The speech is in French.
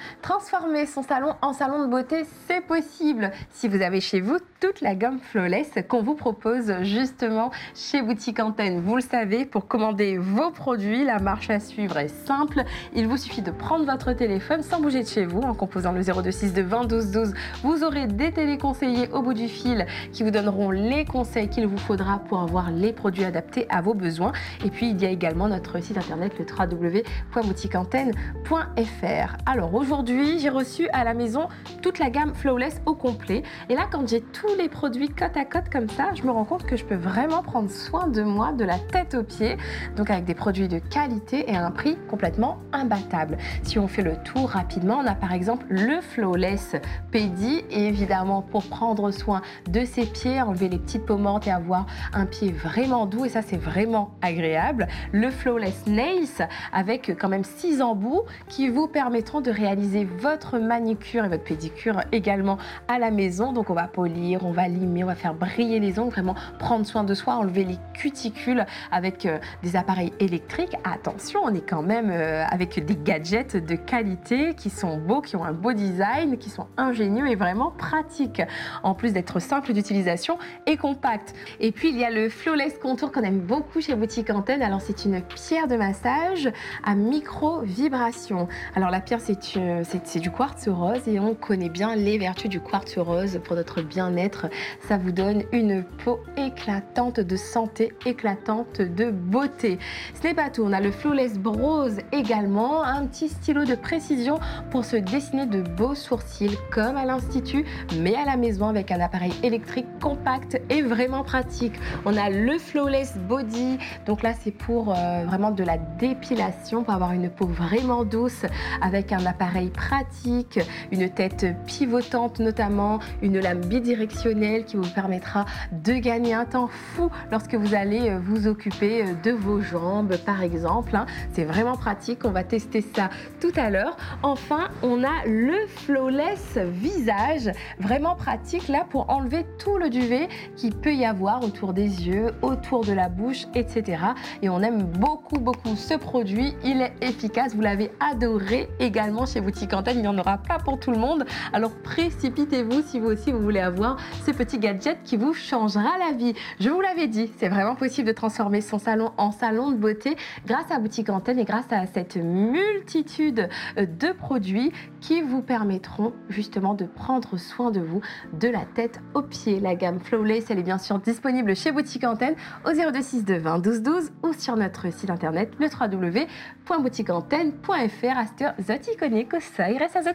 Transformer son salon en salon de beauté, c'est possible si vous avez chez vous toute la gamme Flawless qu'on vous propose justement chez Boutique Antenne. Vous le savez, pour commander vos produits, la marche à suivre est simple. Il vous suffit de prendre votre téléphone sans bouger de chez vous en composant le 026 de 20 12 12. Vous aurez des téléconseillers au bout du fil qui vous donneront les conseils qu'il vous faudra pour avoir les produits adaptés à vos besoins. Et puis il y a également notre site internet le www.boutiqueantenne.fr. Alors aujourd'hui, j'ai reçu à la maison toute la gamme Flawless au complet. Et là, quand j'ai tous les produits côte à côte comme ça, je me rends compte que je peux vraiment prendre soin de moi de la tête aux pieds. Donc avec des produits de qualité et à un prix complètement imbattable. Si on fait le tour rapidement, on a par exemple le Flawless Pedi. Et évidemment, pour prendre soin de ses pieds, enlever les petites peaux mortes et avoir un pied vraiment doux. Et ça, c'est vraiment agréable. Le Flawless Nails avec quand même 6 embouts qui vous permettront de réaliser votre manicure et votre pédicure également à la maison. Donc on va polir, on va limer, on va faire briller les ongles, vraiment prendre soin de soi, enlever les cuticules avec des appareils électriques. Attention, on est quand même avec des gadgets de qualité qui sont beaux, qui ont un beau design, qui sont ingénieux et vraiment pratiques. En plus d'être simple d'utilisation et compact. Et puis il y a le Flawless Contour qu'on aime beaucoup chez Boutique Antenne. Alors c'est une pierre de massage à micro-vibration. Alors la pierre c'est du quartz rose et on connaît bien les vertus du quartz rose pour notre bien-être. Ça vous donne une peau éclatante de santé, éclatante de beauté. Ce n'est pas tout, on a le Flawless Brows également, un petit stylo de précision pour se dessiner de beaux sourcils comme à l'institut, mais à la maison avec un appareil électrique compact et vraiment pratique. On a le Flawless Body, donc là c'est pour vraiment de la dépilation, pour avoir une peau vraiment douce avec un appareil pratique, une tête pivotante notamment, une lame bidirectionnelle qui vous permettra de gagner un temps fou lorsque vous allez vous occuper de vos jambes par exemple. C'est vraiment pratique, on va tester ça tout à l'heure. Enfin, on a le Flawless Visage, vraiment pratique là pour enlever tout le duvet qu'il peut y avoir autour des yeux, autour de la bouche, etc. Et on aime beaucoup ce produit, il est efficace, vous l'avez adoré également chez Boutique Antenne, il n'y en aura pas pour tout le monde, alors précipitez-vous si vous aussi vous voulez avoir ce petit gadget qui vous changera la vie. Je vous l'avais dit, c'est vraiment possible de transformer son salon en salon de beauté grâce à Boutique Antenne et grâce à cette multitude de produits qui vous permettront justement de prendre soin de vous de la tête aux pieds. La gamme Flawless, elle est bien sûr disponible chez Boutique Antenne au 0262 20 12 12 ou sur notre site internet le www.boutiqueantenne.fr. Astur zot ikonik, ça, il reste à